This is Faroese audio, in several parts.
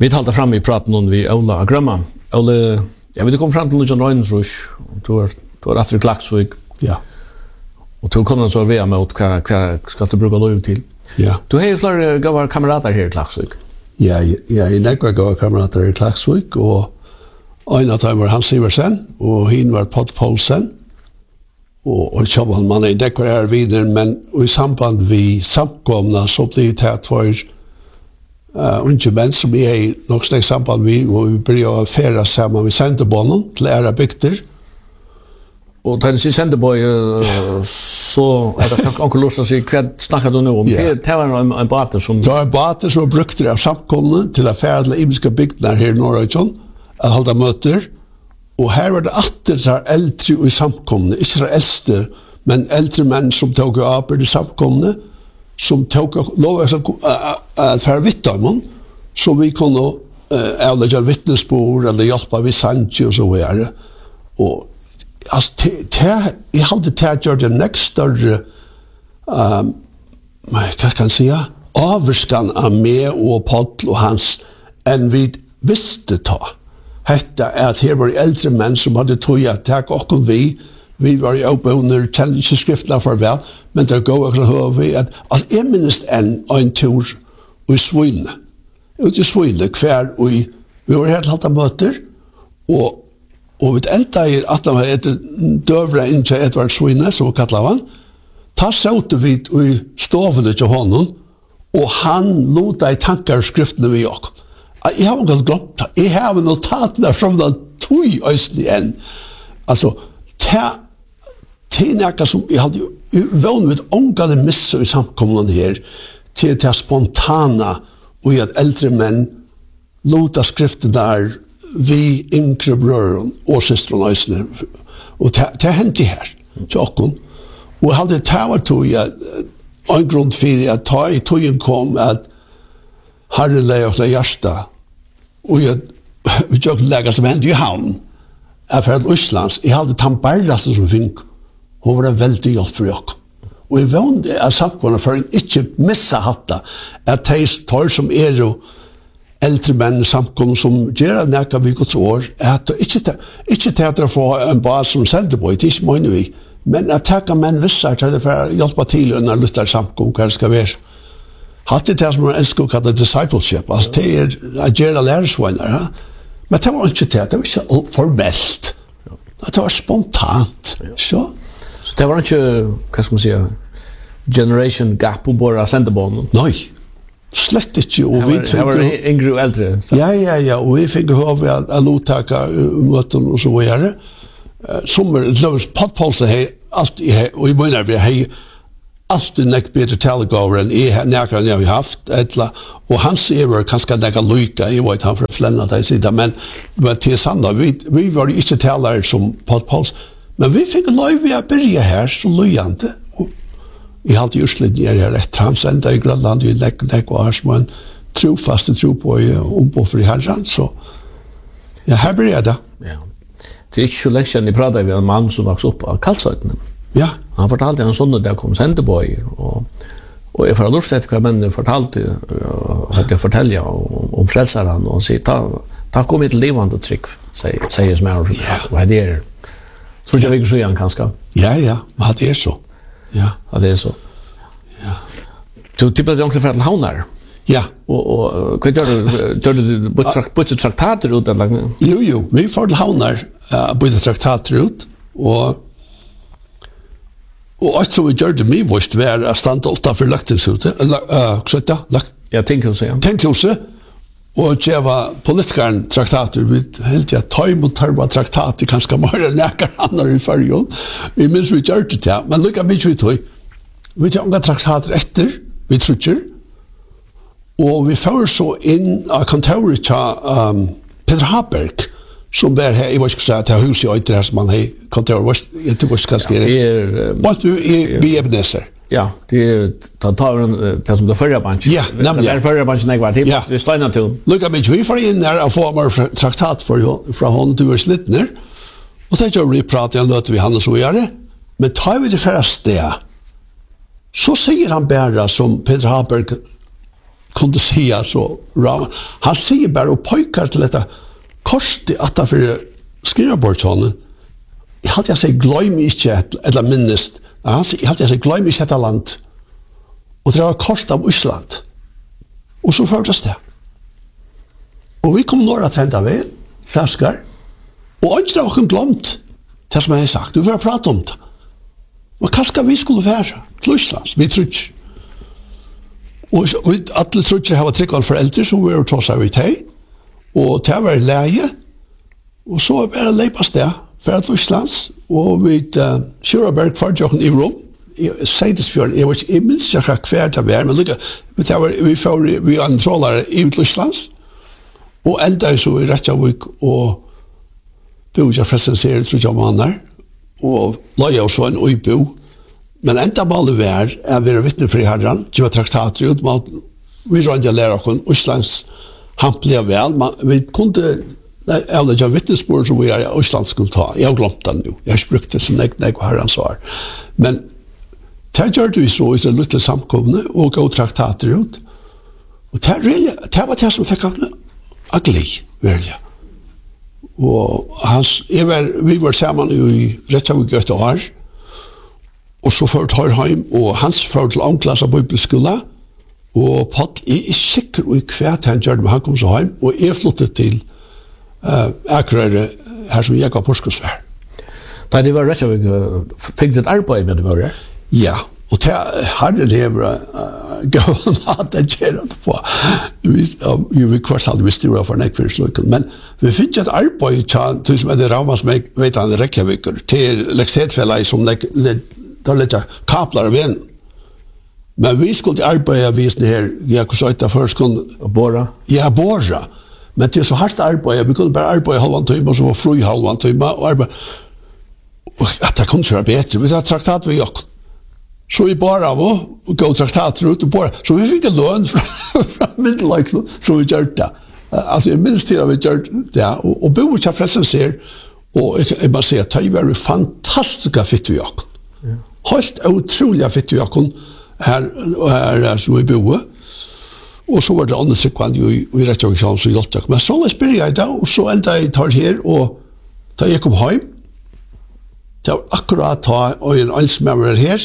Vi talte fram I praten om vi Ola Grømma. Ola, ja, vi kom fram til noen røynsrush. Du er etter Klaksvik. Ja. Og du kunne så være med hva skal du bruke lov til. Ja. Du har jo flere gode kamerater her I Klaksvik. Ja, jeg nekker gode kamerater I Klaksvik, og en av dem var Hans Iversen, og hin var Pott Poulsen, og Kjøbal, man nekker her videre, men I samband vi samkomna, så blir det for unge menn som nok slik samband vi, og vi begynner å fære sammen med Sendebånden til ære bygder. Og da du sier Sendebøy, så det kanskje onkel lust å si, hva snakker du nå om? Det var en bater som... Det var en bater som var brukt av samkomne til å fære til imiske bygdene her I Norrøyjon, at holde møter, og her var det atter der eldre I samkomne, ikke der eldste, men eldre menn som tog arbeid I samkomne, som tog lov at fære vittdøymon, så vi kunne avlegge vittnesbord, eller hjelpe vi sannsje og så videre. Og altså, jeg hadde til å gjøre det nekst større, hva kan jeg si, avvarskan av meg og Pott og Hans, enn vi visste ta. Hetta at her var eldre menn som hadde tog at takk okkur vi var I oppbunner, kjenner ikke skriftene for vel, men det går også høy vi at, altså jeg minnes en tur I Svøyne, ut I Svøyne, hver vi var helt hatt av møter, og vi enda I at det var et døvre inntil Edvard Svøyne, som vi kallet han, ta søte vi I stovene til hånden, og han lota I tankar skriftene vi okkur. Jeg har ikke glemt det. Jeg har notatene fra den tog østlig enn. Altså, til noe som jeg hadde vunnet med ångade misser I samkommunen her, til det spontana, og at eldre menn lota skriften der vi yngre brøren og søsteren østlig. Og det hendte her, til åkken. Og jeg hadde tog en grunn for at ta I togen kom at Herre lei og hjärsta og vi tjokk lega som hendte I havn er for at Østlands jeg hadde tambarlasten som fink hun var veldig hjelp for jokk og jeg vånde av samkårene for en ikke missa hatta at de tar som jo eldre menn samkårene som gjør nekka vi gods år at ikke til å få en bas som Sendebøy det ikke møyne vi men at takka menn vissar til det for å hjelpe til under lytter samkårene hva det skal være Hatt det som man elsker å kalle discipleship, altså det å gjøre lærersvøyner, men det var ikke det var ikke formelt, det var spontant, så det var ikke, hva skal man si, generation gap på bare Sendebånden? Nei, slett ikke, og vi fikk... Det var yngre og eldre? Ja, og vi fikk høre at lottaka møten og så videre, som Pott Poulsen har alltid, og I mener vi har alltid nekk bedre telegaver enn nekker jeg har haft, og han sier kanskje nekka lyka, jeg vet han for å flenne deg sida, men til Sanda, vi var ikke talere som Pott Poulsen, men vi fikk lov vi å begynne her, så løyende, og jeg hadde just litt nere her etter hans enda I Grønland, jeg nekk og har som en trofaste tro på ombå for I herren, så ja, her blir jeg da. Ja. Det ikke så lenge siden jeg pratet med en mann som vokste opp av Kalsøytene. Ja. Han fortalte en sånn at det kom Sendebøy, og jeg får lyst til hva mennene fortalte, at jeg forteller om frelseren, og sier, ta kom til livet og trykk, sier smær, og det tror jeg vi ikke så igjen, kanskje? Ja, men det så. Ja, det så. Ja. Du tippet det også fra til Havnar? Ja. Og hva gjør du bytte traktater ut? Jo, vi får til Havnar bytte traktater ut, og alt som vi gjør det mye vårt var å stande utenfor løktingshuset, Tinkhuset, og det var politikeren traktater, vi helt tøym og tørva traktater, kanskje mer enn nekker andre I fargen, vi minns vi gjør det, men lukka mye vi tøy, vi tar unga traktater etter, vi trutjer, og vi får så inn av kontoret til Peter Haberg, som der her, jeg vet ikke at det huset I øyter her som man har kontor, jeg tror ikke kanskje vi Ebenezer. Ja, det det som det førre banken. Ja, nemlig. Det førre banken jeg var til, vi støyner til. Lukka mig, vi får inn her og får mer traktat fra hånden til vårt littner, og så gjør vi prater igjen, løter vi han og så gjør det, men tar vi det første, så sier han bare som Peter Haberg kunde säga så ram. Han säger bara och pojkar till detta korset att för skrivbordshonen. Jag hade jag sagt glöm inte eller minst. Han säger jag hade jag sagt glöm inte detta land. Och det var kort av Island. Och så fördes det. Och vi kom några trända väl, färskar. Och inte har vi glömt det som jag har sagt. Vi får prata om det. Och vad ska vi skulle vara till Island? Vi tror inte. Og alle tror ikke har tryggvann foreldre som vi har tross av i teg, og det var leie, og så var det leipast det, for at Islands, og vi Kjøraberg kvartjokken i rom, i Seidesfjorden, jeg minns ikke hver det var, men vi får antrollere i Islands, og enda så i Rettjavik, og bodde frestensere, tror jeg mannar, og leie også en øybo, men enda malet var at vi er vittnefri herren, det var traktater ut, vi rønte å lære oss Islands hamplige vel, vi kunne avlegge vittnesbord som vi er i Island skulle ta. Jeg har glemt den nå, jeg har ikke brukt det som jeg herren svar. Men det gjør vi så i det lille samkomne og gå traktater ut, og det var det som fikk han agli, virkelig. Og vi var sammen i Rettjavik et år, og så ført han hjem, og hans ført til omklass av bibelskola, og Paul er sikker og kvært han gjør det, men han kom så hjem, og jeg flyttet til Akureyri, her som jeg var påskosvær. Da det var rett og slett, fikk du et arbeid med det var det? Ja, og det hadde det var gøy at jeg gjør det på. Vi kvart hadde visst det var for nekvirkslukken, men vi fikk et arbeid til som er det Raumas vet han Reykjavikur, til leksetfellet som da litt kaplar av en. Men vi skulle arbeide visen her, jeg kunne søyta først kunne... Båra? Ja, båra. Men det er så hardt arbeid, vi kunne bare arbeide halvann tøyma, og så var fru halvann tøyma, og arbeide... Og at det kunne ikke være bedre, vi tar traktat ved jokken. Så vi bare av og gå traktater ut og båra. Så vi fikk en løn fra middeløyken, så vi gjør det. Altså, jeg minns til at vi gjør det, og bo ikke fressen ser, og jeg bare sier at det var fantastiska fitt ved jokken. Helt utrolig fitt ved jokken, her som vi bor. Og så var det andre tryggvann i Rettjavik-sjalen som hjelpte jeg. Men så spør jeg da, og så enda jeg tar her, og da jeg kom hjem, det var akkurat da, og en ansmøver her,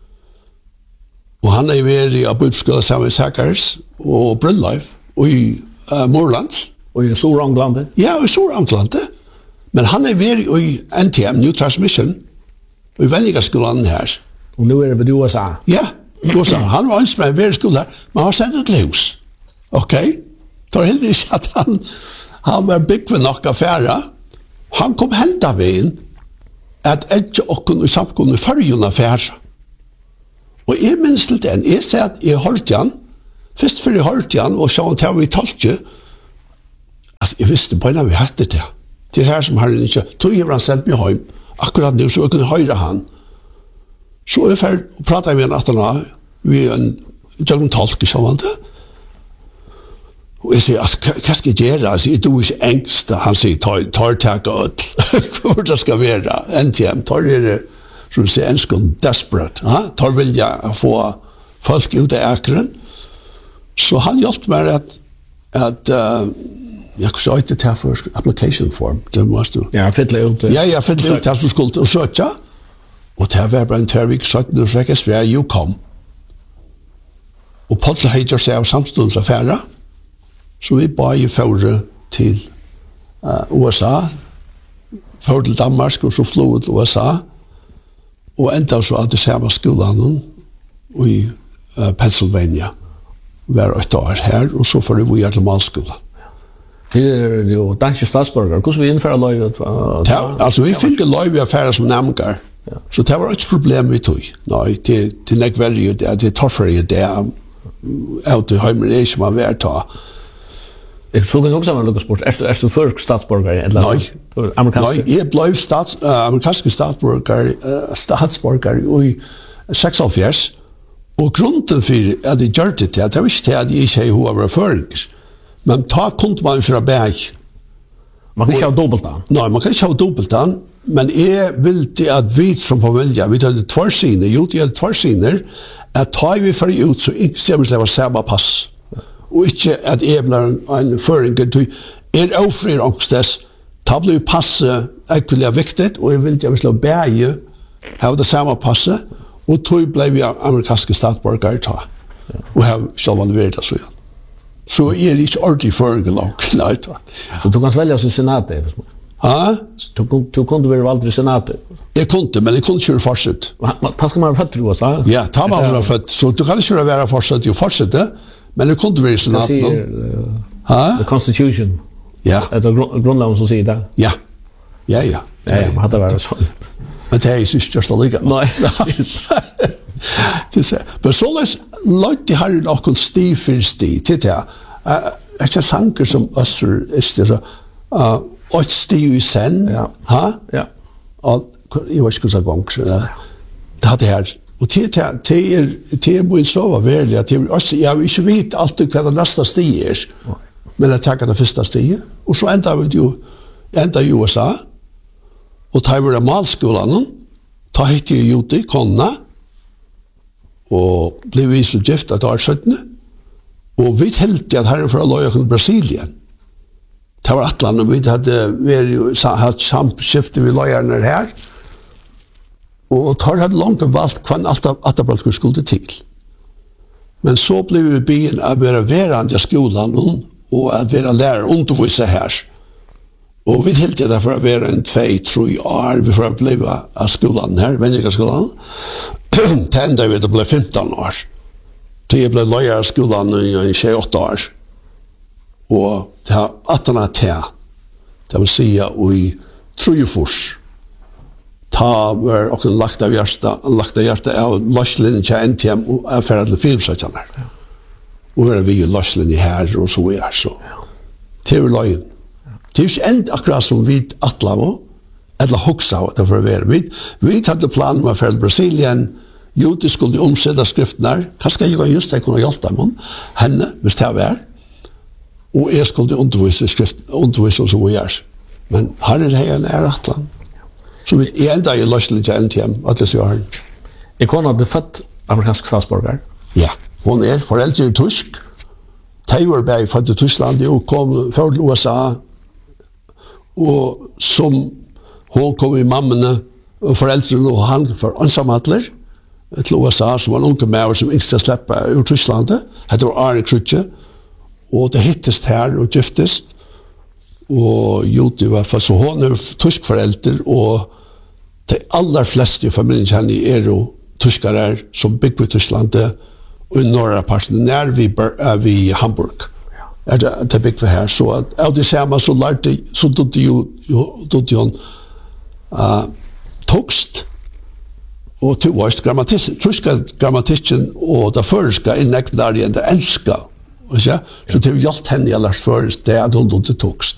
og han vært i bibelskolen sammen med Sækars og Brønnleif, og i Morlands. Og i Sør-Anglandet? Ja, i Sør-Anglandet. Men han vært i NTM, New Transmission, og i Velligaskolen her. Og nå det ved USA? Ja, USA. Han var ansmøver ved skolen her, men han sendte et løs. Ok? Det var heldig ikke at han var bygd ved nok affære. Han kom hentet ved inn at ikke åkken i samkomne førjene affære. Og jeg minns til den, jeg sier at jeg hørte han, først før jeg hørte han, og så til vi talte, altså jeg visste på en av vi hadde det. Det her som han ikke, tog jeg han sendt meg hjem, akkurat nå, så jeg kunne høre han. Så jeg ferdig, og pratet med han at han vi en jøgn tolke sammen det. Og jeg sier, altså, hva skal jeg gjøre? Altså, jeg er ikke engst, han sier, tar takk og hvor det skal være, NTM, tar det, som sier, enskene desperate, tar vilja å få folk ut av akeren. Så han hjelpte meg at jeg kunne søke til for application form, det måtte du. Ja, fylle ut. Ja, fylle ut til du skulle søke, og det var bare en tvervik, søkte du frekkes, for jeg kom. Og Paul Heijer seg av samstundens affære, så vi bare i førre til USA, førre til Danmark, og så flå til USA, og enda så at det samme skolen i Pennsylvania var 8 år her, og så får vi til malskolen. Det er jo danske statsborgere. Hvordan vi innfører løyve? Altså, vi fikk løyve affære som nærmere, så det var ikke problem vi tog. Nei, det er ikke veldig det er tøffere det av til heimer det som har vært ta. Jeg så kan også lukke sport. Er du først statsborger? Nei, jeg ble amerikanske statsborger i 76, og grunnen for at jeg gjør det til, det var ikke til at jeg ikke har vært føringer, men ta kunne man fra bæg. Man kan ikke ha dobbeltan? Nei, man kan ikke ha dobbeltan, men jeg vil til at vi som på velja, vi tar det tvarsiner, at tar vi for ut, så ikke ser vi til å samme pass. og ikke at jeg blir en føringer til ofri ångstes, ta blir passe ekkelig viktig, og jeg vil ikke slå bæge, ha det samme passe, og tog ble vi amerikanske statsborgere ta, og ha selv vært det så igjen. Så er det ikke ordentlig føringer langt, nei ta. Så du kan velge som senatet? Ja? Du kunne være valgt i senatet? Jeg kunne, men jeg kunne ikke være fortsatt. Da skal man være født, tror jeg. Ja, da man være født, så du kan ikke være fortsatt i å fortsette, men jeg kunne være i senatet. Det sier the Constitution. Ja. Det er grunnloven som sier det. Ja. Ja, man hadde vært sånn. Men det er ikke just det like. Nei. Men så løt de her noen sti for sti, til det. Er ikke sanker som Øster, og et sti i sen, ja. Og jeg vet ikke hvordan det går, det hadde her. Og til min sova verlig, at jeg vil ikke vite alltid hva det neste sti er, men jeg takker det første stiet. Og så enda i USA, og ta var det malskolen, ta hit i Juti, konna, og ble vi så gift at det var 17. Og vi telte at herre fra Løya til Brasilien. Det var atlan, og vi hadde hatt samskifte ved Løyerne her, og tar hadde langt valgt hva Atabralt skulle til. Men så ble vi byen av å være verande i skolen, og at være lærer undervise her. Og vi telte det for å være 2-3 år, vi får å bli av skolen her, Vennjega-skolen. Til enda vi ble 15 år. Til jeg ble løyer av skolen i 28 år. Og det har 18 år til, det vil si i Trujefors. Ta var også lagt av hjertet av løslinjen til NTM og affæret til filmsøkjene. Og var vi i løslinjen her, og så er så. Til løyen. Det er ikke endt akkurat som vi atlavo, eller hoksa av det for å være. Vi hadde planen med å føre til Brasilien, Juti skulle omsette skriften her, kanskje jeg just det kunne hjelpe dem, henne, hvis det var, og jeg skulle undervise som vi gjør. Men her er det en atlan. Så vi enda i løsning til NTM, at jeg sier her. Jeg kunne ha født amerikansk statsborger? Ja, hun foreldre i tysk. De var bare født i Tyskland, og kom fra USA, og som hun kom i mammene og foreldrene og han for ansamhatler til USA, som var en unge med som ikke skal slippe ur Tysklandet. Det var Arne Krutje, og det hittest her og giftest, og Juti var for så hun tysk forelder, og de aller fleste i familien kjenner jo tyskere som bygger i Tysklandet, og i norra parten, nær vi Hamburg. Det bygd vi her, så av det samme så lærte, så dødde jo tokst, og til vårt tyska grammatikken og det føreska er nekvnare enn det enska, så det har hjulpet henne i allars først det at hun dødde tokst.